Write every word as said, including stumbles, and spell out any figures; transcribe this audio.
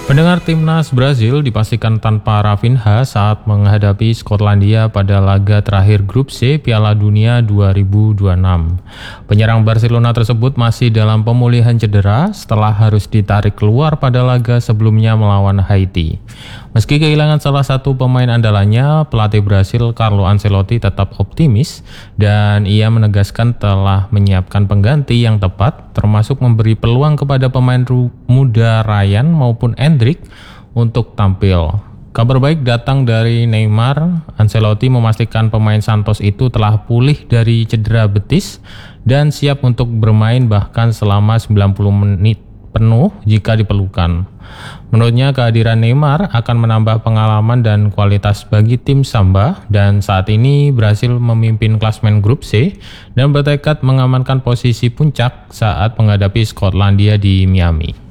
Pendengar, timnas Brazil dipastikan tanpa Rafinha saat menghadapi Skotlandia pada laga terakhir grup C Piala Dunia dua ribu dua puluh enam. Penyerang Barcelona tersebut masih dalam pemulihan cedera setelah harus ditarik keluar pada laga sebelumnya melawan Haiti. Meski kehilangan salah satu pemain andalannya, pelatih Brasil Carlo Ancelotti tetap optimis dan ia menegaskan telah menyiapkan pengganti yang tepat, termasuk memberi peluang kepada pemain muda Ryan maupun Endrick untuk tampil. Kabar baik datang dari Neymar. Ancelotti memastikan pemain Santos itu telah pulih dari cedera betis dan siap untuk bermain bahkan selama sembilan puluh menit penuh jika diperlukan. Menurutnya, kehadiran Neymar akan menambah pengalaman dan kualitas bagi tim Samba, dan saat ini Brasil memimpin klasmen grup C dan bertekad mengamankan posisi puncak saat menghadapi Skotlandia di Miami.